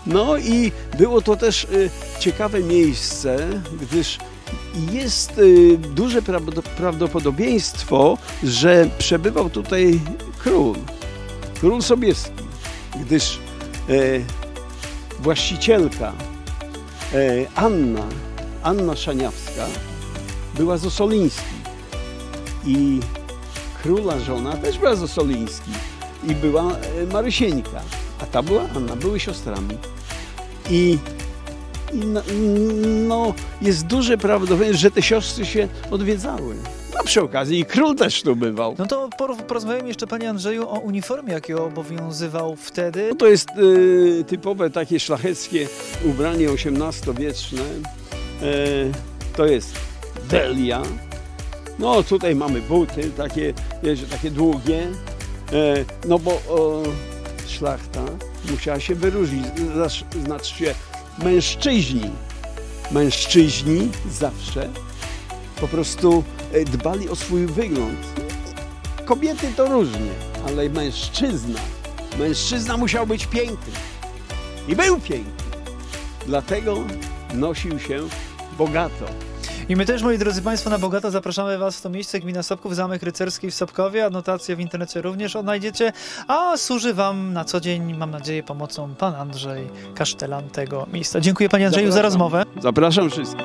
No i było to też ciekawe miejsce, gdyż jest duże prawdopodobieństwo, że przebywał tutaj król Sobieski, gdyż właścicielka Anna Szaniawska była z Osolińskich i króla żona też była z Osolińskich i była Marysieńka, a ta była Anna, były siostrami. No, jest duże prawdopodobieństwo, że te siostry się odwiedzały. No przy okazji i król też tu bywał. No to porozmawiamy jeszcze, panie Andrzeju, o uniformie, jaki obowiązywał wtedy. No to jest typowe takie szlacheckie ubranie XVIII-wieczne. To jest delia. No tutaj mamy buty, takie długie. No bo szlachta musiała się wyróżnić. Znaczy się mężczyźni zawsze po prostu dbali o swój wygląd. Kobiety to różnie, ale mężczyzna musiał być piękny i był piękny. Dlatego nosił się bogato. I my też, moi drodzy Państwo, na bogato zapraszamy Was w to miejsce, gmina Sobków, Zamek Rycerski w Sobkowie. Anotacje w internecie również odnajdziecie, a służy Wam na co dzień, mam nadzieję, pomocą pan Andrzej, kasztelan tego miejsca. Dziękuję panie Andrzeju za rozmowę. Zapraszam wszystkich.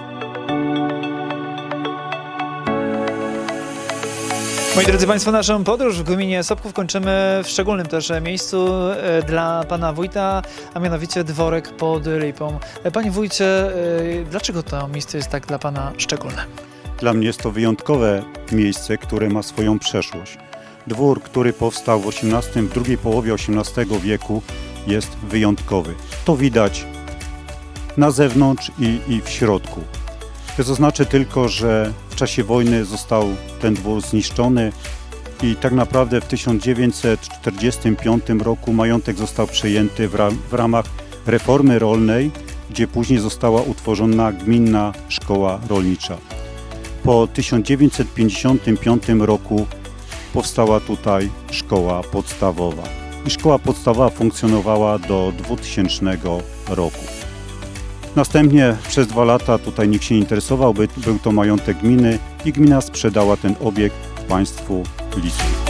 Moi drodzy Państwo, naszą podróż w gminie Sobków kończymy w szczególnym też miejscu dla pana wójta, a mianowicie dworek pod Lipą. Panie wójcie, dlaczego to miejsce jest tak dla pana szczególne? Dla mnie jest to wyjątkowe miejsce, które ma swoją przeszłość. Dwór, który powstał w drugiej połowie XVIII wieku, jest wyjątkowy. To widać na zewnątrz i w środku. To znaczy tylko, że w czasie wojny został ten dwór zniszczony i tak naprawdę w 1945 roku majątek został przejęty w ramach reformy rolnej, gdzie później została utworzona gminna szkoła rolnicza. Po 1955 roku powstała tutaj szkoła podstawowa i szkoła podstawowa funkcjonowała do 2000 roku. Następnie przez 2 lata tutaj nikt się nie interesował, był to majątek gminy i gmina sprzedała ten obiekt państwu Lisów.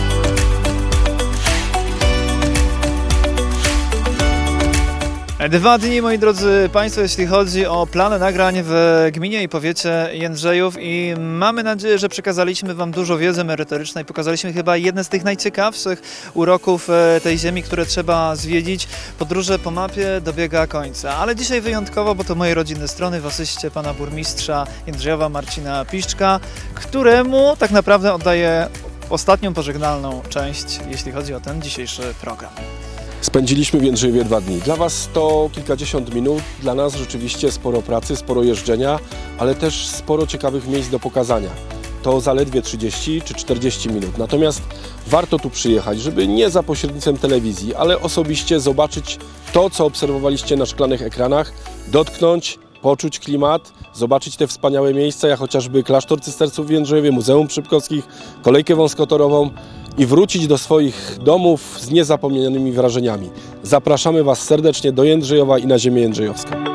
2 dni, moi drodzy Państwo, jeśli chodzi o plany nagrań w gminie i powiecie Jędrzejów i mamy nadzieję, że przekazaliśmy Wam dużo wiedzy merytorycznej, pokazaliśmy chyba jedne z tych najciekawszych uroków tej ziemi, które trzeba zwiedzić. Podróże po mapie dobiega końca, ale dzisiaj wyjątkowo, bo to moje rodzinne strony w asyście pana burmistrza Jędrzejowa Marcina Piszczka, któremu tak naprawdę oddaję ostatnią pożegnalną część, jeśli chodzi o ten dzisiejszy program. Spędziliśmy w Jędrzejowie 2 dni. Dla Was to kilkadziesiąt minut, dla nas rzeczywiście sporo pracy, sporo jeżdżenia, ale też sporo ciekawych miejsc do pokazania. To zaledwie 30 czy 40 minut. Natomiast warto tu przyjechać, żeby nie za pośrednictwem telewizji, ale osobiście zobaczyć to, co obserwowaliście na szklanych ekranach, dotknąć, poczuć klimat, zobaczyć te wspaniałe miejsca, jak chociażby klasztor cysterców w Jędrzejowie, Muzeum Przypkowskich, kolejkę wąskotorową, i wrócić do swoich domów z niezapomnianymi wrażeniami. Zapraszamy Was serdecznie do Jędrzejowa i na ziemię jędrzejowską.